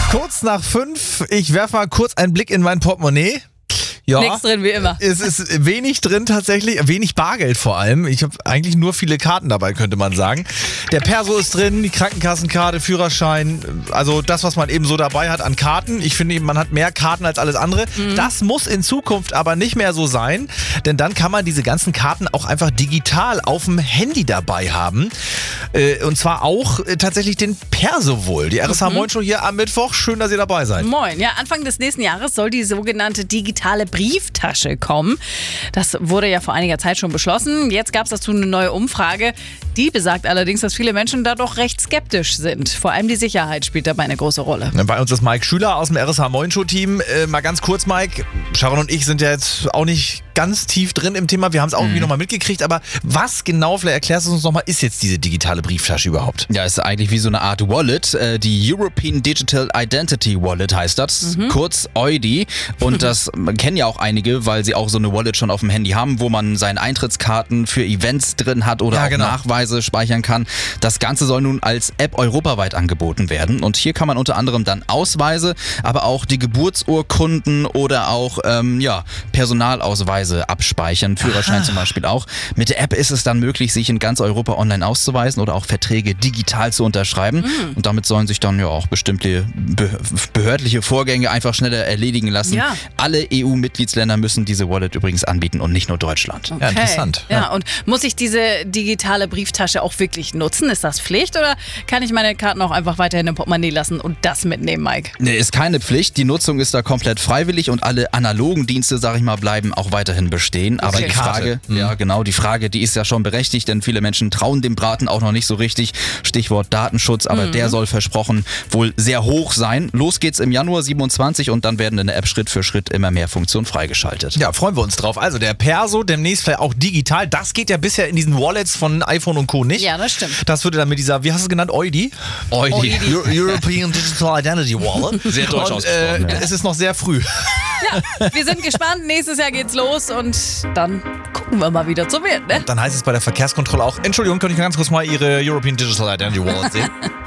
Kurz nach 5, ich werfe mal kurz einen Blick in mein Portemonnaie. Ja, Nichts drin, wie immer. Es ist wenig drin tatsächlich, wenig Bargeld vor allem. Ich habe eigentlich nur viele Karten dabei, könnte man sagen. Der Perso ist drin, die Krankenkassenkarte, Führerschein, also das, was man eben so dabei hat an Karten. Ich finde, man hat mehr Karten als alles andere. Das muss in Zukunft aber nicht mehr so sein, denn dann kann man diese ganzen Karten auch einfach digital auf dem Handy dabei haben. Und zwar auch tatsächlich den Perso wohl. Die RSH Moin Show hier am Mittwoch. Schön, dass ihr dabei seid. Moin. Ja, Anfang des nächsten Jahres soll die sogenannte digitale Brieftasche kommen. Das wurde ja vor einiger Zeit schon beschlossen. Jetzt gab es dazu eine neue Umfrage. Die besagt allerdings, dass viele Menschen da doch recht skeptisch sind. Vor allem die Sicherheit spielt dabei eine große Rolle. Bei uns ist Mike Schüler aus dem RSH Moin Show Team. Mal ganz kurz, Mike. Sharon und ich sind ja jetzt auch nicht ganz tief drin im Thema. Wir haben es auch irgendwie nochmal mitgekriegt. Aber was genau, vielleicht erklärst du uns nochmal, ist jetzt diese digitale Brieftasche überhaupt? Ja, ist eigentlich wie so eine Art Wallet. Die European Digital Identity Wallet heißt das, kurz EUDI. Und das kennen ja auch einige, weil sie auch so eine Wallet schon auf dem Handy haben, wo man seine Eintrittskarten für Events drin hat oder auch Nachweise speichern kann. Das Ganze soll nun als App europaweit angeboten werden. Und hier kann man unter anderem dann Ausweise, aber auch die Geburtsurkunden oder auch Personalausweise abspeichern, Führerschein zum Beispiel auch. Mit der App ist es dann möglich, sich in ganz Europa online auszuweisen oder auch Verträge digital zu unterschreiben. Und damit sollen sich dann ja auch bestimmte behördliche Vorgänge einfach schneller erledigen lassen. Ja. Alle EU-Mitgliedsländer müssen diese Wallet übrigens anbieten und nicht nur Deutschland. Okay. Ja, interessant. Ja, und muss ich diese digitale Brieftasche auch wirklich nutzen? Ist das Pflicht oder kann ich meine Karten auch einfach weiterhin im Portemonnaie lassen und das mitnehmen, Mike? Nee, ist keine Pflicht. Die Nutzung ist da komplett freiwillig und alle analogen Dienste, sag ich mal, bleiben auch weiterhin bestehen. Aber die Frage, die Frage, die ist ja schon berechtigt, denn viele Menschen trauen dem Braten auch noch nicht so richtig. Stichwort Datenschutz, aber der soll versprochen wohl sehr hoch sein. Los geht's im Januar 27 und dann werden in der App Schritt für Schritt immer mehr Funktionen freigeschaltet. Ja, freuen wir uns drauf. Also der Perso, demnächst vielleicht auch digital. Das geht ja bisher in diesen Wallets von iPhone und Co. nicht. Ja, das stimmt. Das würde dann mit dieser, wie hast du es genannt, EUDI? EUDI. European Digital Identity Wallet. Sehr deutsch ausgesprochen. Es ist noch sehr früh. Ja, wir sind gespannt. Nächstes Jahr geht's los und dann gucken wir mal, wie das so wird, ne? Dann heißt es bei der Verkehrskontrolle auch, Entschuldigung, könnte ich ganz kurz mal Ihre European Digital Identity Wallet sehen?